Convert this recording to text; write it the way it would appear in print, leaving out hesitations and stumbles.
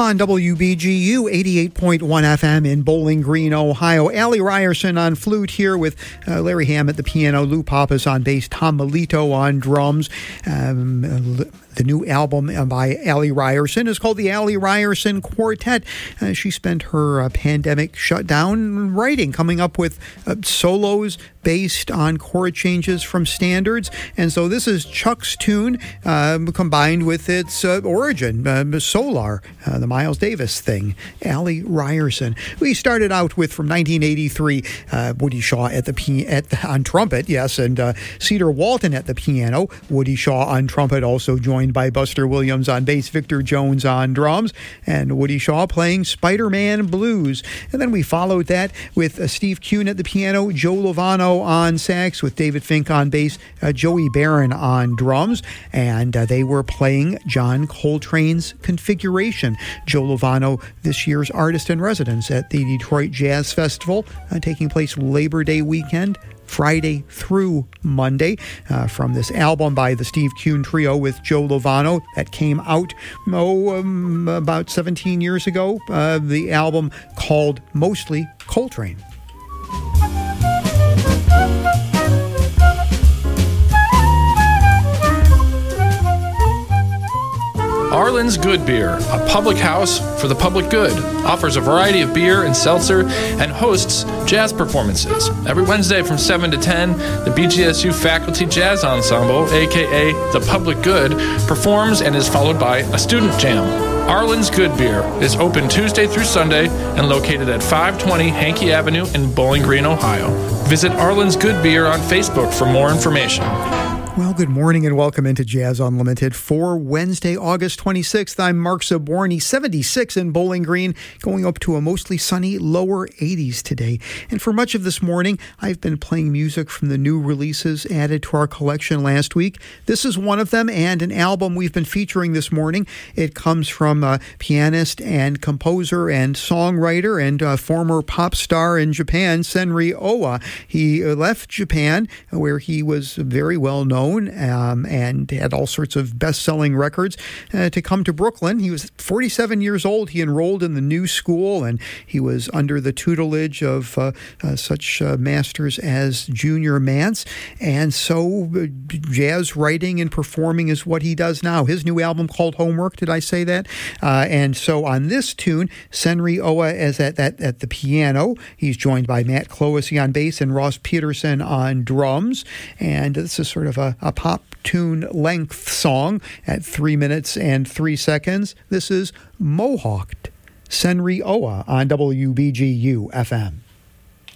On WBGU 88.1 FM in Bowling Green, Ohio. Allie Ryerson on flute here with Larry Hamm at the piano, Lou Pappas on bass, Tom Melito on drums. The new album by Allie Ryerson is called the Allie Ryerson Quartet. She spent her pandemic shutdown writing, coming up with solos based on chord changes from standards. And so this is Chuck's tune combined with its origin, Solar, the Miles Davis thing, Allie Ryerson. We started out with, from 1983, Woody Shaw on trumpet, yes, and Cedar Walton at the piano. Woody Shaw on trumpet, also joined by Buster Williams on bass, Victor Jones on drums, and Woody Shaw playing Spider-Man Blues. And then we followed that with Steve Kuhn at the piano, Joe Lovano on sax, with David Fink on bass, Joey Barron on drums, and they were playing John Coltrane's Configuration. Joe Lovano, this year's artist in residence at the Detroit Jazz Festival, taking place Labor Day weekend, Friday through Monday, from this album by the Steve Kuhn Trio with Joe Lovano that came out about 17 years ago. The album called Mostly Coltrane. Arlen's Good Beer, a public house for the public good, offers a variety of beer and seltzer and hosts jazz performances. Every Wednesday from 7 to 10, the BGSU Faculty Jazz Ensemble, a.k.a. The Public Good, performs and is followed by a student jam. Arlen's Good Beer is open Tuesday through Sunday and located at 520 Hankey Avenue in Bowling Green, Ohio. Visit Arlen's Good Beer on Facebook for more information. Well, good morning and welcome into Jazz Unlimited for Wednesday, August 26th. I'm Mark Zaborny, 76 in Bowling Green, going up to a mostly sunny lower 80s today. And for much of this morning, I've been playing music from the new releases added to our collection last week. This is one of them, and an album we've been featuring this morning. It comes from pianist and composer and songwriter and former pop star in Japan, Senri Owa. He left Japan, where he was very well known and had all sorts of best-selling records, to come to Brooklyn. He was 47 years old. He enrolled in the New School, and he was under the tutelage of such masters as Junior Mance. And so jazz writing and performing is what he does now. His new album called Homework, did I say that? And so on this tune, Senri Owa is at the piano. He's joined by Matt Clohessy on bass and Ross Peterson on drums. And this is sort of a pop tune length song at 3 minutes and 3 seconds. This is Mohawked, Senri Owa on WBGU FM.